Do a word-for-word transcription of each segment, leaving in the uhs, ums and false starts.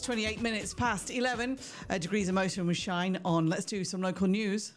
twenty-eight minutes past eleven. Uh, degrees of motion with Shine on. Let's do some local news.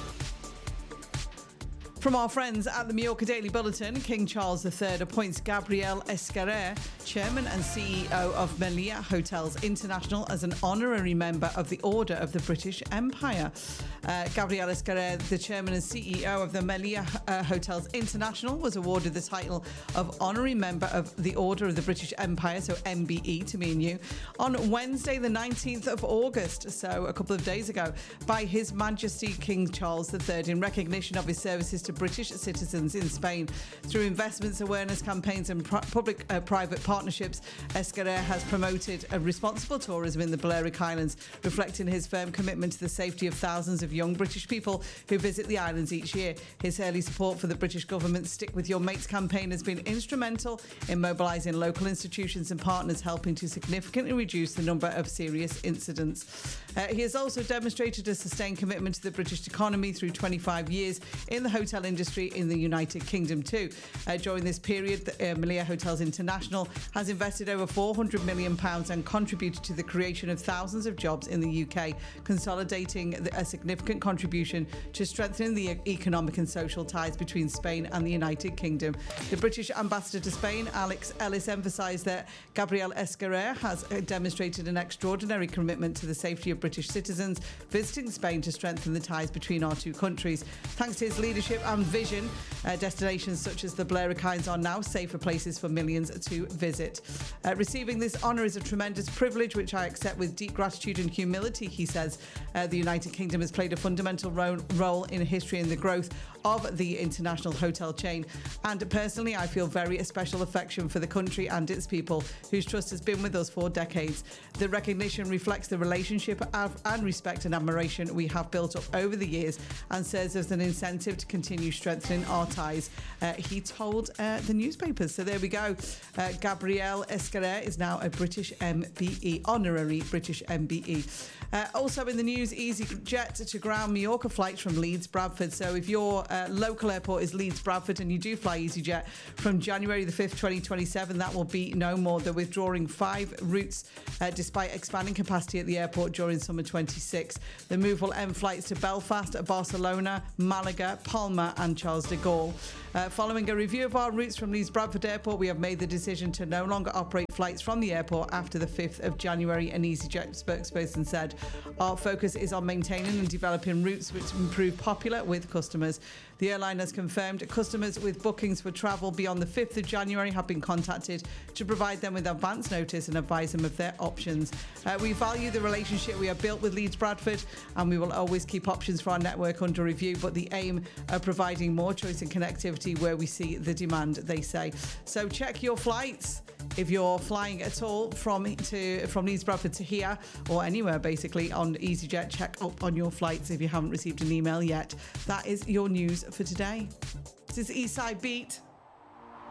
From our friends at the Mallorca Daily Bulletin, King Charles the Third appoints Gabriel Escarrer, Chairman and C E O of Meliá Hotels International, as an honorary member of the Order of the British Empire. Uh, Gabriel Escarrer, the Chairman and C E O of the Meliá uh, Hotels International, was awarded the title of Honorary Member of the Order of the British Empire, so M B E to me and you, on Wednesday the nineteenth of August, so a couple of days ago, by His Majesty King Charles the Third in recognition of his services to British citizens in Spain. Through investments, awareness campaigns and pro- public-private uh, partnerships, Escarrer has promoted a responsible tourism in the Balearic Islands, reflecting his firm commitment to the safety of thousands of young British people who visit the islands each year. His early support for the British government's Stick With Your Mates campaign has been instrumental in mobilising local institutions and partners, helping to significantly reduce the number of serious incidents. Uh, he has also demonstrated a sustained commitment to the British economy through twenty-five years in the hotel industry in the United Kingdom too. Uh, during this period, the, uh, Meliá Hotels International has invested over four hundred million pounds and contributed to the creation of thousands of jobs in the U K, consolidating a significant contribution to strengthening the economic and social ties between Spain and the United Kingdom. The British ambassador to Spain, Alex Ellis, emphasised that Gabriel Escarrer has demonstrated an extraordinary commitment to the safety of British citizens visiting Spain to strengthen the ties between our two countries. Thanks to his leadership and vision, uh, destinations such as the Balearic Islands are now safer places for millions to visit. Uh, receiving this honour is a tremendous privilege, which I accept with deep gratitude and humility, he says. Uh, the United Kingdom has played a fundamental ro- role in history and the growth of the international hotel chain. And personally, I feel very a special affection for the country and its people, whose trust has been with us for decades. The recognition reflects the relationship of, and respect and admiration we have built up over the years, and serves as an incentive to continue strengthening our ties, uh, he told uh, the newspapers. So there we go. Uh, Gabriel Escarrer is now a British M B E, honorary British M B E. Uh, also in the news, EasyJet to ground Mallorca flights from Leeds Bradford. So if your uh, local airport is Leeds Bradford and you do fly EasyJet, from January the fifth, twenty twenty-seven, that will be no more. They're withdrawing five routes uh, despite expanding capacity at the airport during summer twenty-six. The move will end flights to Belfast, Barcelona, Malaga, Palma and Charles de Gaulle. Uh, following a review of our routes from Leeds Bradford Airport, we have made the decision to no longer operate flights from the airport after the fifth of January, an EasyJet spokesperson said. Our focus is on maintaining and developing routes which prove popular with customers. The airline has confirmed customers with bookings for travel beyond the fifth of January have been contacted to provide them with advance notice and advise them of their options. Uh, we value the relationship we have built with Leeds Bradford, and we will always keep options for our network under review, but the aim of providing more choice and connectivity where we see the demand, they say. So check your flights if you're flying at all from to from Leeds Bradford to here or anywhere basically on EasyJet. Check up on your flights if you haven't received an email yet. That is your news for today. This is Eastside Beat.